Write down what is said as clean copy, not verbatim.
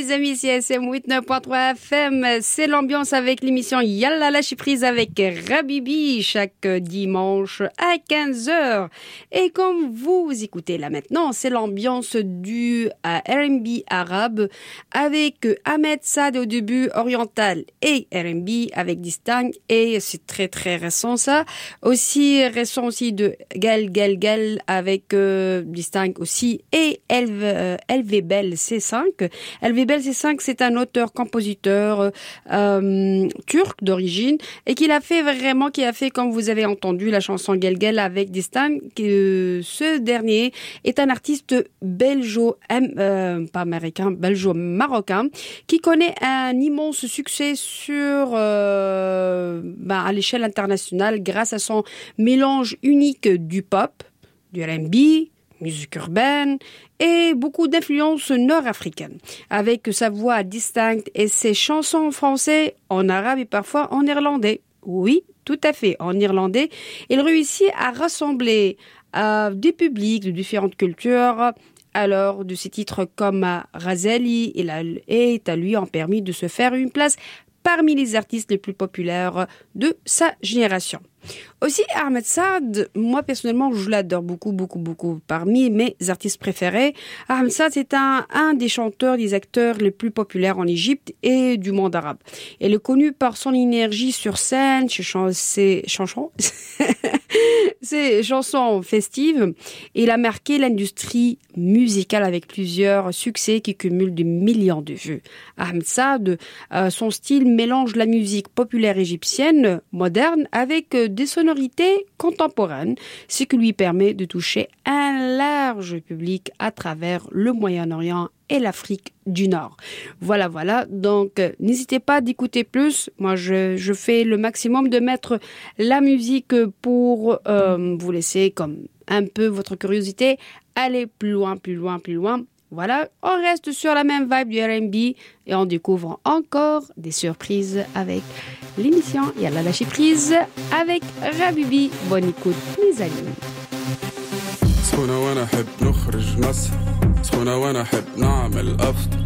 les amis, c'est SM 89.3 FM. C'est l'ambiance avec l'émission Yalla la Chyprise avec Rabibi chaque dimanche à 15h. Et comme vous écoutez là maintenant, c'est l'ambiance du R&B arabe avec Ahmed Saad au début oriental et R&B avec Distinct. Et c'est très très récent ça. Aussi récent aussi de Gal avec Distinct aussi et LV Bell C5. LV Bell C5, c'est un auteur-compositeur turc d'origine et qui a fait, comme vous avez entendu, la chanson Gel avec Distinct. Ce dernier est un artiste belgeo-marocain qui connaît un immense succès à l'échelle internationale grâce à son mélange unique du pop, du R&B, musique urbaine et beaucoup d'influences nord-africaines. Avec sa voix distincte et ses chansons en français, en arabe et parfois en néerlandais. Oui, tout à fait, en irlandais. Il réussit à rassembler des publics de différentes cultures. Alors, de ses titres comme Razali et lui ont permis de se faire une place parmi les artistes les plus populaires de sa génération. Aussi, Ahmed Saad, moi personnellement, je l'adore beaucoup. Parmi mes artistes préférés, Ahmed Saad, c'est un des chanteurs, des acteurs les plus populaires en Égypte et du monde arabe. Il est connu par son énergie sur scène, ses chansons festives. Il a marqué l'industrie musicale avec plusieurs succès qui cumulent des millions de vues. Ahmed Saad, son style mélange la musique populaire égyptienne, moderne, avec des sonorités contemporaines, ce qui lui permet de toucher un large public à travers le Moyen-Orient et l'Afrique du Nord. Voilà. Donc, n'hésitez pas d'écouter plus. Moi, je fais le maximum de mettre la musique pour vous laisser comme un peu votre curiosité aller plus loin. Voilà, on reste sur la même vibe du R&B et on découvre encore des surprises avec l'émission Yalla la Chyprise avec Rabibi. Bonne écoute, mes amis. سخونة وانا احب نخرج نصر سخونة وانا احب نعمل افضل